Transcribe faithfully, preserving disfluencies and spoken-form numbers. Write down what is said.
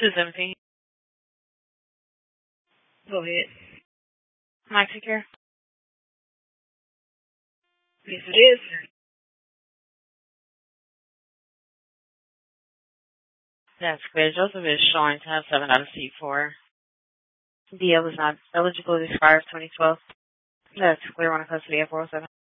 two seventeen. Go ahead. Maxi Care? Yes, it is. That's clear. Joseph is showing to have seven out of C four. D L is not eligible. It expires twenty twelve. That's clear. One custody at four oh seven.